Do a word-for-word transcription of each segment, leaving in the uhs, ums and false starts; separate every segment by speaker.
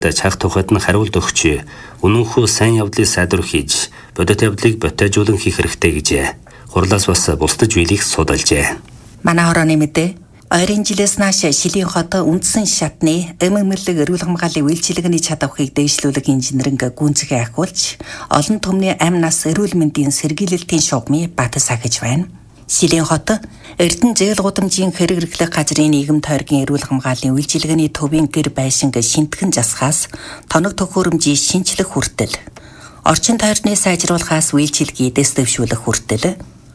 Speaker 1: чаг тухайд нь хариулт өгч үнэнхүү сайн явдлыг сайдвар хийж бодит явдлыг ботойжуулан хийх хэрэгтэй гэжээ. Хурлаас бас бусдаж биелийг судалжээ.
Speaker 2: Манай хорооны мэдээ ойрын жилээс нааш Шилийн хот үндсэн шатны эмэмэрлэг эрүүл хамгааллын үйлчилгээний чадварыг дэвшлүүлэх инженеринг гүнзгий ахиулж олон түмний амь нас эрүүл мэндийн сэргийлэлтийн шугамыг батсаагж байна. Шилийн хот Эрдэнэ зээл гудамжийн хэрэг эрхлэх газрын нийгэм тойргийн эрүүл хамгааллын үйлчилгээний төвийн гэр байшинг шинтгэн засахаас тоног төхөөрөмжийн шинчлэх хүртэл, орчин тойрны сайжруулахаас үйлчилгээ дэвшүүлэх хүртэл,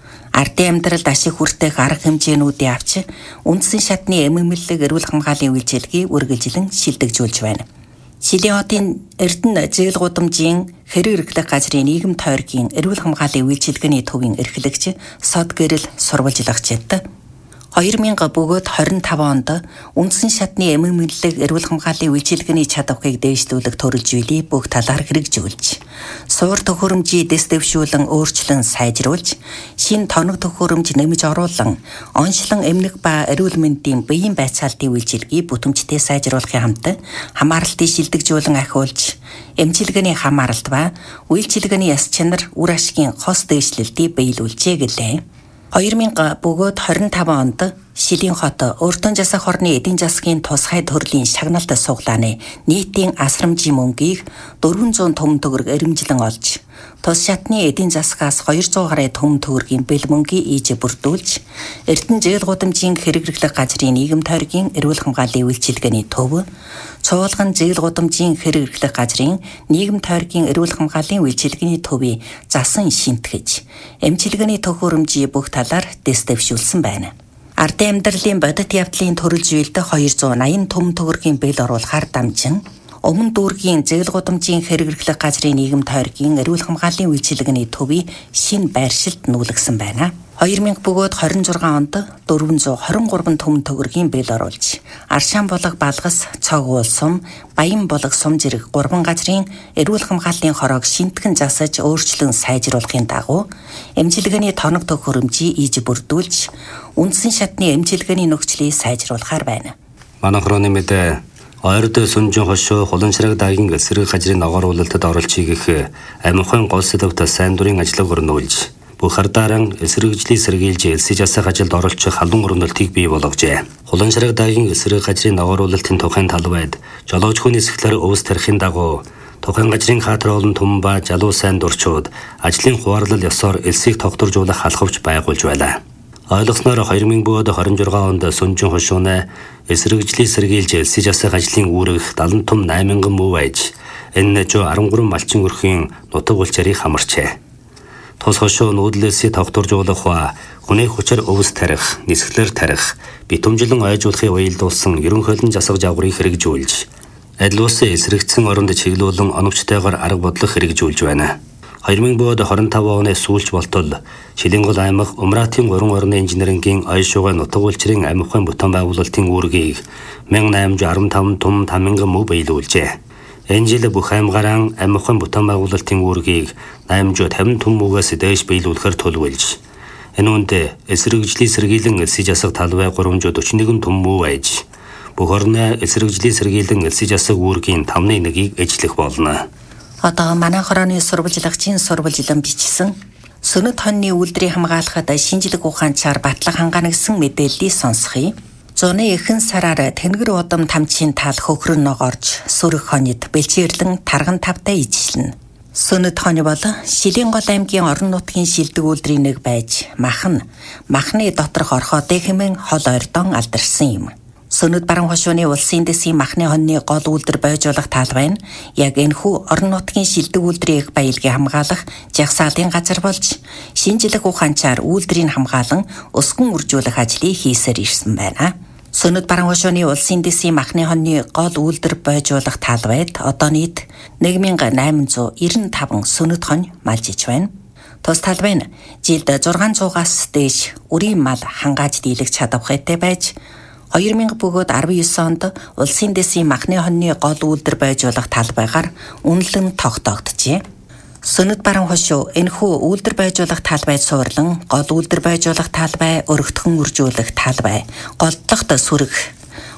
Speaker 2: ардын амьдралд ашиг хүртэх арга хэмжээнүүдийн авч үндсэн шатны эмэмэрлэг эрүүл хамгааллын үйлчилгээг үргэлжлэн шилдэгжүүлж байна. Шилийн хотын Эрдэнэ зээл гудамжийн хэрэг эрхлэх газрын нийгэм тойргийн эрүүл хамгааллын үйлчилгээний төвийн эрхлэгч Сод Гэрэл сурвалжлагчид хоёр мянга бөгөөд хорин таван онд үндсэн шатны эмэмэрлэг эрүүл хамгааллын үйлчилгээний чадварыг дэвшлүүлэх төрөлжүүлийг бүх талаар хэрэгжүүлж, суур төхөөрөмжийг дэвшүүлэн өөрчлөн сайжруулж, шин тоног төхөөрөмж нэмж оруулан, онцлон эмнэг ба эрүүл мэндийн биеийн байцаалтын үйлчилгээг бүтэмжтэй сайжруулахын хамт хамааралтыг шилдэгжүүлэн ахиулж, эмчилгээний хамааралт ба үйлчилгээний яс чанар үр ашгийн хос дэвшлэлтийг биелүүлжээ гэлээ. хоёр мянга бөгөөд хорин таван онд Шилийн хот өөртөө засах хорны эдийн засгийн тусгай төрлийн шагналт суглааны нийтийн асрамжийн мөнгийг дөрвөн зуун төмөн төгрөг эрэмжлэн олж, тус шатны эдийн засгаас хоёр зуун гаруй төмөн төгрөгийн бэл мөнгийг ийж бүрдүүлж, Эрдэнэ зээл гудамжийн хэрэг эрхлэх газрын нийгэм тойргийн эрүүл хамгааллын үйлчилгээний төв, Цуулган зээл гудамжийн хэрэг эрхлэх газрын нийгэм тойргийн эрүүл хамгааллын үйлчилгээний төвийг засан шинтгэж, эмчилгээний төхөөрөмжийг бүх талаар дэвшүүлсэн байна. Ардын амьдралын бодит явдлын төрөлжүүлэлт хоёр зуун аян төмөн төгрөгийн бэл оруулахаар дамжин, өмнө дүүргийн зээл гудамжийн хэрэг эрхлэх газрын нийгэм тойргийн эрүүл хамгааллын үйлчилгээний төвийг шин байршилд нүүлгсэн байна. хоёр мянга бөгөөд хорин зургаан онд дөрвөн зуун хорин гурван төмөн төгрөгийн бэл оруулж, Аршаан болог Балгас, Цог уул сум, Баян болог Сум зэрэг гурван газрын эрүүл хамгааллын хороог шинтгэн засаж өөрчлөн сайжруулахын дагуу эмчилгээний тоног төхөөрөмжийг ийж бүрдүүлж, үндсэн шатны эмчилгээний нөхцөлийг сайжруулахаар байна.
Speaker 1: Манай хорооны мэдээ ойрд Сүнжин хошуу Хуланшраг даагийн эсрэг газрын ногооруулалтад оролцъё гэх амин гол сэдвт сайн дурын ажлыг өрнүүлж, Бухардаран эсрэгжлийг сэргийлж элсэж асах ажилд оролцох халуун өрнөлтийг бий болгожээ. Хуланшраг даагийн эсрэг газрын ногооруулалтын тухайн талбайд жолооч хүний сэхлэр өвс тарихын дагуу тухайн газрын хаатролон түмэн ба жалуу сайн дурчууд ажлын хуваарлал ёсоор элсийг тогтворжуулах халахвч байгуулж байлаа. Ойлгосноор хоёр мянга хорин зургаан онд Сүнжин хошууны эсрэгжлийг сэргийлж элсэж асах ажлын үүрэг далан том восемь мянган мөв аж энэ жоо арван гурван малчин өрхийн нутаг улчаарыг хамарчээ. Тус хошуу нүүдлээсээ тогтворжуулах ба хүний хүчээр өвс тарих, нисгэлэр тарих, битүүмжлэн ойжуулахыг уялдуулсан ерөнхийлөн засаг жавгарыг хэрэгжүүлж, адил ус эсрэгцэн оронд чиглүүлэн оновчтойгоор арга бодлого хэрэгжүүлж байна. хоёр мянга хорин таван оны сүүлч болтол Шилэнгол аймаг Умратын гурван орны инженерингийн ойшуугай нутаг улчрын амихын бүтээн байгуулалтын үүргийг мянга найман арван таван том таминга мөв биелүүлжээ. Энэ жил бүх аймгаараа амихын бүтээн байгуулалтын үүргийг восемь тавин том мөвөөс дээш биелүүлэхээр төлөвлөж, энэ үнд эсрэгжлийн сэргийлэн элсэж асах талбай гурван дөрвөн нэгэн том мөв аж, бүх орны эсрэгжлийн сэргийлэн элсэж асах үүргийн тавны нэгийг эжлэх болно.
Speaker 2: Одоо манай хорооны сурвалжлагчийн сурвалжлан бичсэн Сөнөд хоньны үйлдвэрийг хамгаалахад шинжлэх ухаанчаар батлах хангаанагсан мэдээллийг сонсхий. Зуны эхэн сараар тэнгэр удам тамчийн тал хөхрөн ногоорж сүрэх хоньд бэлчээрлэн тарган тавтай ижлэн. Сөнөд хонь бол Шилийн гол аймгийн орон нутгийн шилдэг үйлдвэрийн нэг байж махан махны доторх орхоодыг хэмээн хол ойрдон алдарсан юм. Сөнөд баруун хошууны улсын дэсийн махны хоньны гол үйлдвэр бойжуулах талбай нь яг энэхүү орон нутгийн шилдэг үйлдвэрийн их баялагийг хамгаалах жагсаалтын газар болж шинжлэх ухаанчаар үйлдвэрийг хамгаалан өсгөн үржүүлэх ажлыг хийсээр ирсэн байна. Сөнөд баруун хошууны улсын дэсийн махны хоньны гол үйлдвэр бойжуулах талбайд одоо нийт нэг мянга найман зуун девяносто таван сөнөд хонь малжиж байна. Тус талбай нь жилд зургаан зуугаас дээш үрийн мал хангааж дийлэх чадвартай байж хоёр мянга бөгөөд арван девять онд улсын дэсийн махны хоньны гол үйлдвэр бойжуулах талбайгаар үнэлэн тогтоогджээ. Сөнөд баруун хошуу энэхүү үйлдвэр бойжуулах талбайд суурлан гол үйлдвэр бойжуулах талбай, өргөтгөн үржүүлэх талбай, голдлогт сүрэг,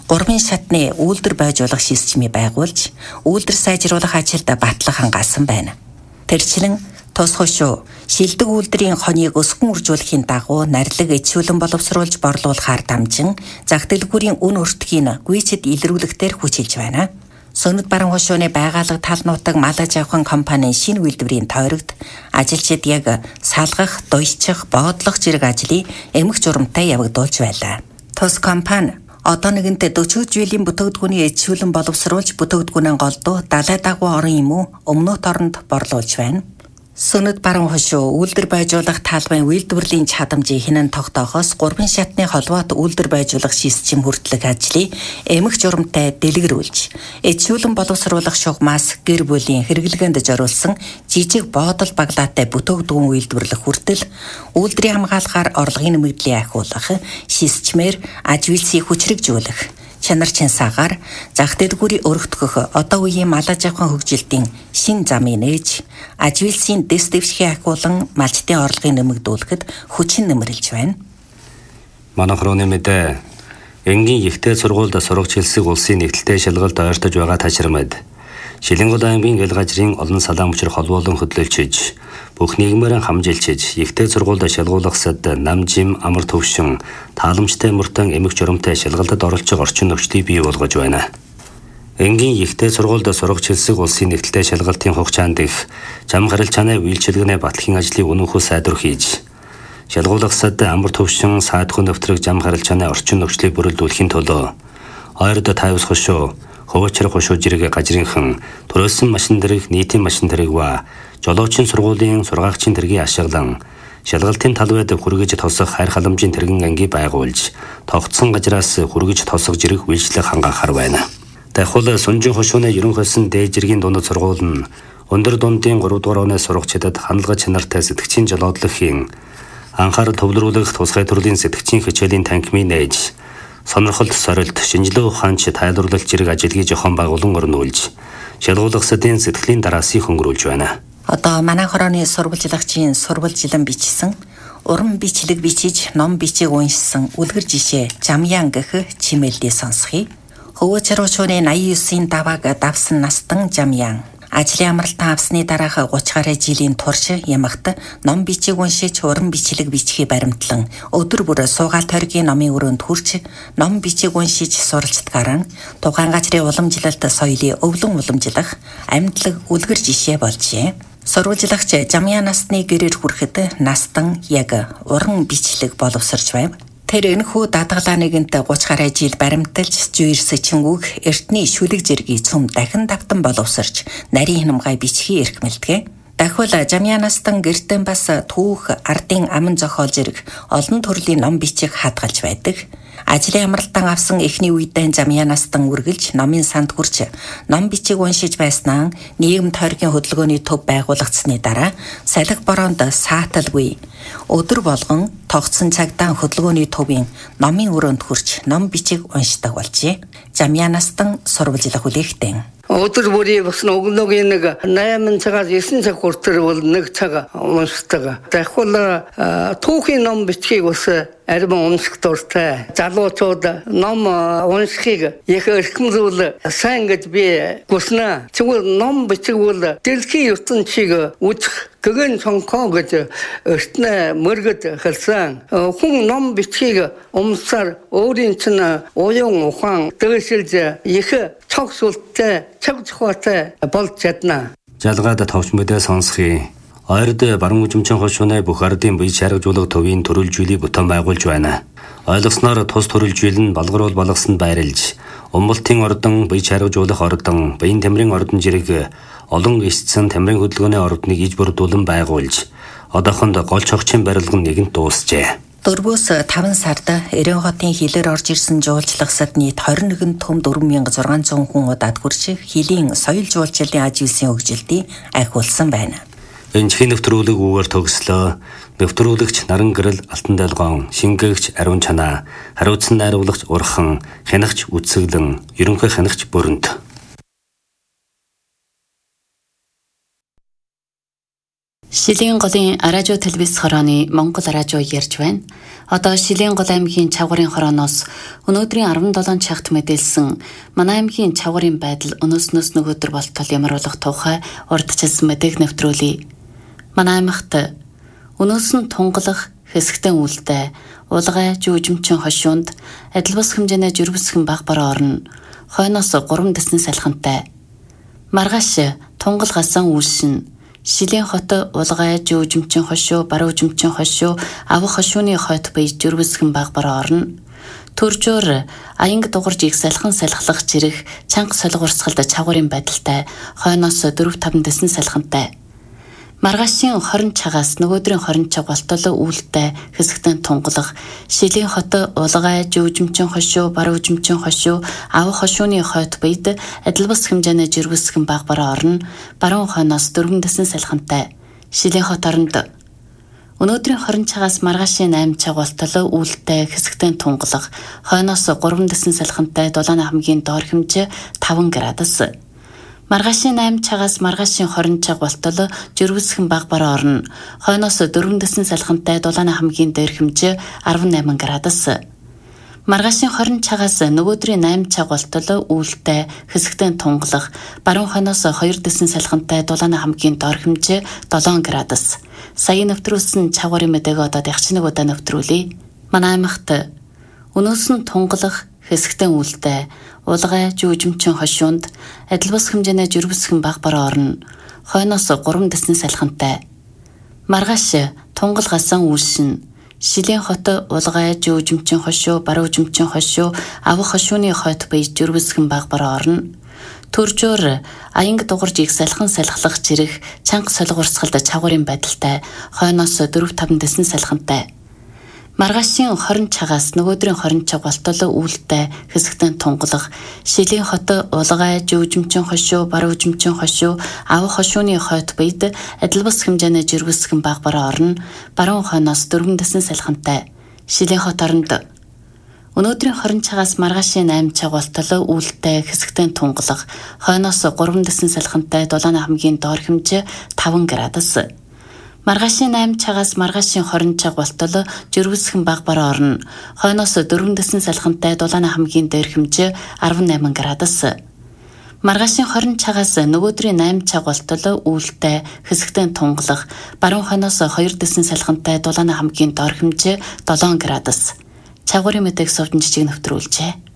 Speaker 2: гурван шатны үйлдвэр байжуулах системийг байгуулж, үйлдвэр сайжруулах ажилд батлах хангасан байна. Тэрчлэн тус хошуу шилдэг үйлдвэрийн хоныг өсгөн үржүүлэхийн дагуу нарилэг ичүүлэн боловсруулж борлуулахаар дамжин зах дэлгүүрийн үн өртгийг гүйцэд илрүүлэхээр хүчилж байна. Сөнөд баруун хошууны байгууллага тал нутаг малаж авах компанийн шинэ үйлдвэрийн тойрогт ажилчид яг салгах, дуйчих, боодлох зэрэг ажлыг эмх журамтай явагдуулж байлаа. Тус компани одоо нэгэнтээ дөрвөн жилийн бүтээгдэхүүний ичүүлэн боловсруулж бүтээгдэхүүнээ голдуу далай дагуу орон юм уу өмнөд оронд борлуулж байна. Сөнөд баруун хошуу үйлдвэр байжуулах талбайн үйлдвэрлэлийн чадамжийг хинэн тогтоохоос гурван шатны холбоот үйлдвэр байжуулах систем хүртэлх ажлыг эмх журамтай дэлгэрүүлж, ичүүлэн боловсруулах шугамаас гэр бүлийн хэрэглгээнд зориулсан жижиг боодол баглаатай бүтээгдэхүүн үйлдвэрлэх хүртэл үйлдвэрийн хамгаалахаар орлогын нэмэгдлийг ахиулах системээр аж үйлсийг хүчрэгжүүлэх, чанар чансаагаар зах дэлгүүрийг өргөтгөх одоо үеийн малаж авах хөгжилтийн шин замыг нээж, аж үйлсийн дэс дэвшихийг ахиулан малчтын орлогыг нэмэгдүүлэхэд хүчин нэмэрлэж байна.
Speaker 1: Манайх руу нэмэдэ энгийн ихтэй сургуульд сурагч хэлсэг улсын нэгдэлтэй шалгалт ойртож байгаа ташрамад Шилэнгол аймгийн эл газрын олон салаан мөчр холбоолон хөдлөлчиж, бүх нийгмээрэн хамжилчиж, ихтэй сургуульд шалгуулахсад намжим амар төвшин, тааламжтай мөртөн эмх журамтай шалгалтад оролцох орчин нөхцөлийг бий болгож байна. Энгийн ихтэй сургуульд сурагч хэлсэг улсын нэгдэлтэй шалгалтын хугацаанд их зам харилцааны үйлчилгээний батлахын ажлыг өнөөхөө сайдвар хийж, шалгуулахсад амар төвшин саадхын нэвтрэг зам харилцааны орчин нөхцөлийг бүрэлдүүлэхийн тулд ойрд тавьс хошуу хөвчрөх хошуу зэрэг газрынхан төрөлсөн машин дэрэг нийтийн машин дэрэг ва жолоочийн сургуулийн сургаагчийн тэргийг ашиглан шалгалтын талбайд хүргэж тосох хайр халамжийн тэргэн анги байгуулж тогтсон газраас хүргэж тосох зэрэг үйлчлэг хангаахар байна. Дахиад Сүнжин хошууны ерөн хөлсөн дээд зэргийн дунд сургууль нь өндөр дундын гурав дугаар оны сурагчдад хандлага чанартай сэтгчийн жолоодлогын анхаарал төвлөрүүлэх тусгай төрлийн сэтгчийн хичээлийн танхимыг нээж сонирхолт сорилт шинжилгээ ухаанч тайлбарлалт зэрэг ажилгий жохон байгуулан өрнүүлж шалгуулагчдын сэтгэлийн дараасыг хөнгөрүүлж байна.
Speaker 2: Одоо манай хорооны сурвалжлагчийн сурвалжлан бичсэн уран бичлэг бичиж ном бичиг уншсан үлгэр жишээ Жамян гэх чимээлдээ сонсхий. Хөвөө чаруучууны наян девийн давааг давсан настан Жамян ажлын амралтан авсны дараах гурван гаруй жилийн турш ямагт ном бичиг уншиж уран бичлэг бичихий баримтлан өдөр бүр суугаал тойргийн номын өрөөнд хүрч ном бичиг уншиж суралцдагаараа тухайн газрын уламжлалт соёлыг өвлөн уламжлах амьдлаг үлгэр жишээ болжээ. Сурвалжлагч Жамян насны гэрээр хүрэхэд настан яг уран бичлэг боловсрч байв. Тэр энэхүү дадгалаа нэгэнт гурван гаруй жил баримталж зүйрс чингүүг эртний шүлэг зэргийг цөм дахин давтан боловсрч нарийн хямгай бичхий эрхмэлдэг. Дахиад Жамянастан гэртэн бас түүх ардын аман зохиол зэрэг олон төрлийн ном бичих хадгалж байдаг. Ажлын амралтан авсан эхний үедээ Жамянастан үргэлж номын санд хүрч ном бичиг уншиж байснаа нийгэм тойргийн хөдөлгөөний төв байгуулагдсны дараа салхи бороонд сааталгүй өдөр болгон тогтсон цагтаа хөдөлгөөний төвийн номын өрөөнд хүрч ном бичиг уншдаг болжээ. Жамянастан сурвалжлах үлэхтэн
Speaker 3: өдөр бүрийн бас өглөөгийн нэг восемь цагаас девять цаг хүртэл бол нэг цаг уншдаг. Дахиад түүхийн ном бичгийг бас арим унших дуртай. Залуучууд ном уншихыг их эрхэмлүүл сайн гэж би хүснэ. Тэгвэл ном бичиг бол дэлхийн ертөнцийг үзэх гэгэн цонхоо гэж эртнэ мөргөд хэлсэн. Хүн ном бичгийг умсаар өөрийн чинь уян ухаан дэвшилж их цогцолтой цаг зохиотой болж чадна.
Speaker 1: Жалгаад товч мэдээ сонсхий. Ойрд баруун хүчмчин хошууны бүх ардын бие чаргажуулах төвийн төрөлжүүлийг бүтэн байгуулж байна. Ойлгосноор тус төрөлжүүл нь болгоруул болгосонд байрлаж, умбалтын ордон, бие чаргажуулах ордон, биеийн тамирын ордон зэрэг олон эсцэн тамирын хөдөлгөөний ордныг иж бүрдүүлэн байгуулж, одоохонд гол чогчийн барилга нэгэнт дуусжээ.
Speaker 2: Дөрвөөс таван сард Эрен хотын хилээр орж ирсэн жуулчлагсад нийт двадцать один том четыре thousand six hundred хүн удаад хүрч хилийн соёл жуулчлалын аж үйлсийн хөгжилтийг ахиулсан байна.
Speaker 1: Энэ чихийн нэвтрүүлэг үгээр төгслөө. Нэвтрүүлэгч Наран гэрэл Алтан Далгон, шингээгч Ариун Чанаа, хариуцсан найруулагч Урхан, хянагч Үтсэглэн, ерөнхий хянагч Бүрэнт.
Speaker 4: Шилийн голын радио телевиз хорооны Монгол радио ярьж байна. Одоо Шилийн гол аймгийн Чавгарын хорооноос өнөөдрийн арван долоон цагт мэдээлсэн манай аймгийн Чавгарын байдал өнөөснөөс нөгөөдөр болтол ямар болох тухай урдчилсан мэдээг нэвтрүүлье. Манай аймагт өнөөс нь тунгалах хэсэгтэн үлдээ улгай жүжимчин хошуунд адил бус хэмжээний жирвсхэн баг бараа орно. Хойноос гурван дэсний салхинтай. Маргааш тунгал гасан үлшин Шилийн хот улгай жүжимчин хошуу баруун жүжимчин хошуу авах хошууны хойт бие жирвсхэн баг бараа орно. Төржөөр аянг дугарж их салхин салхлах жирэх чанга солигурсгалд Чавгарын байдалтай хойноос дөрв таван дэсний салхинтай. Маргаашийн хорин цагаас нөгөөдрийн хорин цаг болтол үүлдээ хэсэгтэн тунгалах Шилийн хот улгай жүжимчин хошуу баруун жүжимчин хошуу авах хошууны хойт биед адил бус хэмжээний жирвсхэн баг бараа орно. Баруун хойноос дөрвөн дэсний салхинтай. Шилийн хот оронд өнөөдрийн хорин цагаас маргаашийн айм цаг болтол үүлдээ хэсэгтэн тунгалах хойноос гурван дэсний салхинтай Дулааны хамгийн доор хэмжээ таван градус. Маргаашийн айм цагаас маргаашийн хорин цаг болтол жирвсхэн баг бараа орно. Хойноос дөрвөн дэсний салхинтай Дулааны хамгийн дээр хэмжээ арван найман градус. Маргаашийн хорин цагаас нөгөөдрийн айм цаг болтол үүлдээ хэсэгтэн тунгалах баруун хойноос хоёр дэсний салхинтай Дулааны хамгийн доор хэмжээ долоон градус. Сая нэвтрүүлсэн Чавгарын мэдээг одоо ягч нэг удаа нэвтрүүлье. Манай аймагт өнөөс нь тунгалах хэсэгтэн үлдээ улгай жүжимчин хошуунд адил бус хэмжээний жирвсхэн баг бараа орно. Хойноос гурван дэсний салхинтай. Маргааш тунгал гасан үлшин Шилийн хот улгай жүжимчин хошуу баруун жүжимчин хошуу авах хошууны хойт бие жирвсхэн баг бараа орно. Төржөөр аянг дугарж их салхин салхлах жирэх чанга солигурсгалд Чавгарын байдалтай хойноос дөрв таван дэсний салхинтай. Маргаашийн хорин цагаас нөгөөдрийн хорин цаг болтол үүлдээ хэсэгтэн тунгалах Шилийн хот улгай жүжимчин хошуу баруун жүжимчин хошуу авах хошууны хойт биед адил бус хэмжээний жирвсхэн баг бараа орно. Баруун хойноос дөрвөн дэсний салхинтай. Шилийн хот оронд өнөөдрийн хорин цагаас маргаашийн айм цаг болтол үүлдээ хэсэгтэн тунгалах хойноос гурван дэсний салхинтай Дулааны хамгийн доор хэмжээ таван градус. Маргаашийн айм цагаас маргаашийн хорин цаг болтол жирвсхэн баг бараа орно. Хойноос дөрвөн дэсний салхинтай Дулааны хамгийн дээр хэмжээ арван найман градус. Маргаашийн хорин цагаас нөгөөдрийн айм цаг болтол үүлдээ хэсэгтэн тунгалах баруун хойноос хоёр дэсний салхинтай Дулааны хамгийн доор хэмжээ долоон градус. Чавгарын мэдээг сувдан жижиг нэвтрүүлжээ.